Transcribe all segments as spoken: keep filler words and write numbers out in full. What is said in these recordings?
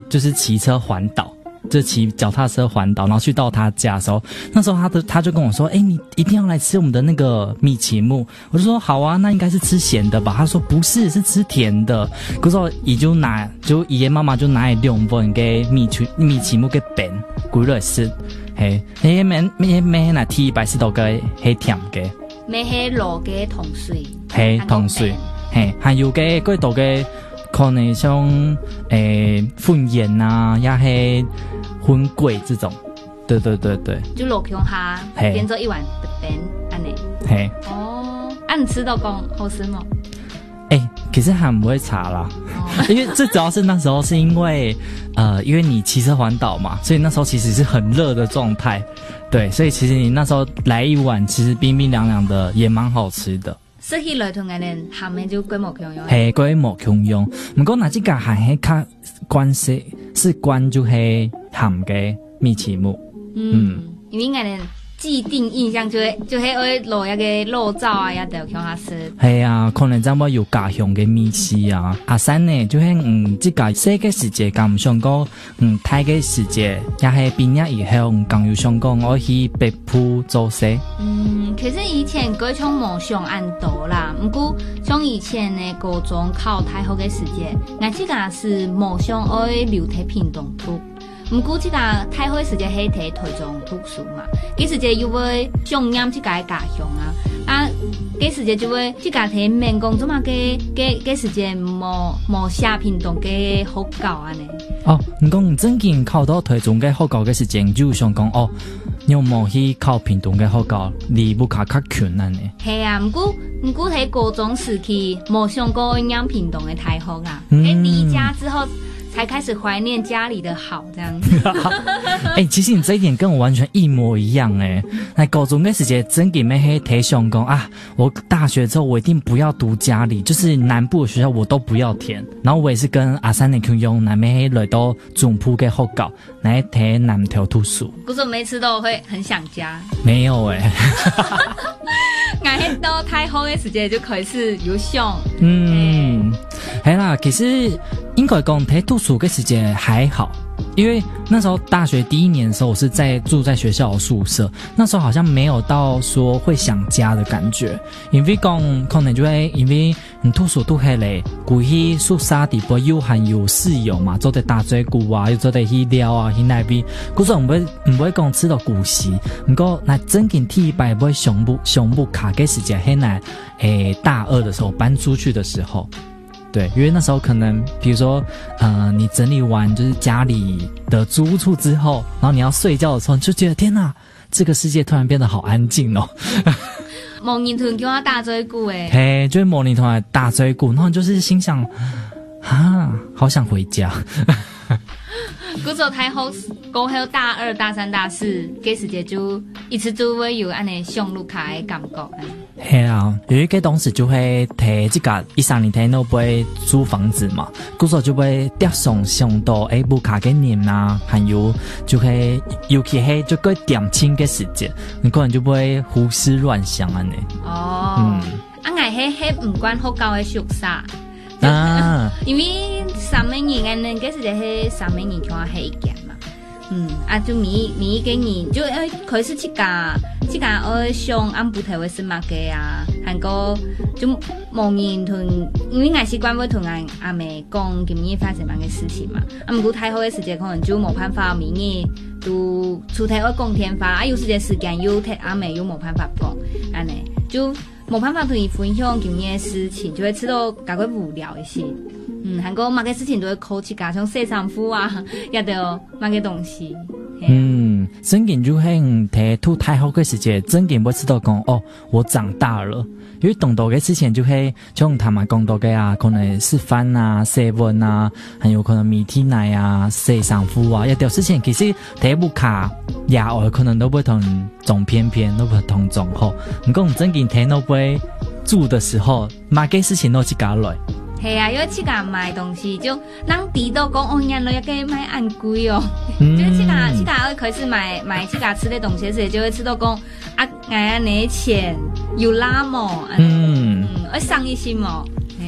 就是骑车环岛。就骑脚踏车环岛，然后去到他家的时候，那时候他的他就跟我说：“哎、欸，你一定要来吃我们的那个米奇木。”我就说：“好啊，那应该是吃咸的吧？”他说：“不是，是吃甜的。”可是伊就拿，就伊的妈妈就拿来两份给米奇米奇木给变，规来吃。嘿，嘿咩咩咩那铁白石头个黑甜嘅， 咩黑卤嘅糖水， 嘿糖水，嘿还有嘅嗰度嘅。可能像诶粉盐啊，也系粉粿这种，对对对对， 就落乡下变做一碗的饼，安尼。 嘿， 哦，啊，你吃到讲好吃吗？ 哎、欸，其实还不会查啦，哦、因为最主要是那时候是因为呃，因为你骑车环岛嘛，所以那时候其实是很热的状态，对，所以其实你那时候来一碗，其实冰冰凉凉的，也蛮好吃的。 说起来同安尼咸的就规模强用， 系规模强用。不过那这个还系较关系是关就系咸嘅米奇木， 嗯，嗯因为安尼既定印象就会就系会落一个肉燥啊，也得强下吃。 系啊，可能怎么有家乡嘅米食啊。阿三呢，就系嗯，这个世界世界咁唔想讲，嗯，泰嘅世界也系毕业以后，更有想讲我去北埔做事。 嗯，其实以前嗰种梦想按多啦，不过像以前呢，高中考太好嘅时节，我这个是梦想爱留喺屏东读。不过这个太好时节系喺台中读书嘛，嗰时节又会想念这个家乡啊，啊，嗰时节就会这个喺免讲做嘛，嘅嘅嗰时节冇冇写屏东嘅学校啊呢。 哦，你讲真正考到台中嘅学校嘅时间，就想讲哦，你有冇去考屏东嘅学校，离不卡较近啊呢？ 系啊，不过不过喺高中时期冇想过念屏东嘅太好啊，喺离家之后。才开始怀念家里的好，这样子。 哎、欸，其实你这一点跟我完全一模一样哎、欸。在高中那时间，真给妹黑提想讲啊，我大学之后我一定不要读家里，就是南部的学校我都不要填。然后我也是跟阿三的朋友南妹黑来到中埔嘅学校来睇南条读书。 可是每次都会很想家。 没有哎、欸。 我迄到太好的时间就开始有想。 嗯，系啦，其实应该讲睇读书嘅时间还好，因为那时候大学第一年的时候，我是在住在学校的宿舍，那时候好像没有到说会想家的感觉，因为讲可能就会因为你读书读起来，故去宿舍地方又含有室友嘛，做得打嘴鼓啊，又做得去聊啊，去那边，故说唔会唔会讲吃到古稀，不过那真正第一摆不会胸部胸部卡嘅时间，嘿那诶大二的时候搬出去的时候。对，因为那时候可能，比如说，呃，你整理完就是家里的租屋处之后，然后你要睡觉的时候，你就觉得天哪，这个世界突然变得好安静哦。 模拟团叫我大追鼓诶， 嘿，就是模拟团大追鼓，然后就是心想，啊，好想回家。 古早太好，过后大二、大三、大四，嗰时节就一直都会有安尼上路卡的感觉。 系啊，因为嗰当时就会睇这个一三年睇那不会租房子嘛，古早就会跌上上到诶不卡嘅年啊，还有就会尤其系就个点清嘅时节，你可能就不会胡思乱想安尼。 哦，嗯，啊，我迄迄唔管学校的宿舍。啊，因为三美年安尼，嗰时就系三美年叫我黑一件嘛，嗯，啊就米米一个年就诶开始去家去家爱上安不台会是嘛个啊，韩国就某年同，因为我习惯会同俺阿妹讲今年发生乜嘅事情嘛，啊唔过太好嘅时间可能就冇办法明年都出台会讲天发，啊有时间时间又睇阿妹又冇办法讲，安尼就。冇办法同你分享今年的事情，就会吃到较过无聊一些。嗯，韩国某个事情都会考起加像洗衫服啊，也得某个东西。 嗯，真嘅就係睇吐太好嘅時節，真嘅會知道講哦，我長大了。因為懂到嘅之前就係像他們講到嘅啊，可能是飯啊、seven啊，還有可能米體奶啊、洗衫服啊，一條事情其實睇不卡。呀，我可能都會同總偏偏都會同總好，唔過唔真見睇都會住的時候，買嘅事情都自家來。 係啊，因為自家買東西就人哋都講哦，原來要給買按貴哦，嗯、就是自家自家會開始買買自家吃的東西時，就會吃到講啊，哎呀，你錢有拉麼？嗯嗯，會傷一心哦。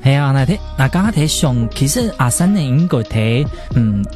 系啊，那睇那刚刚睇上，其實阿三年應該睇，嗯，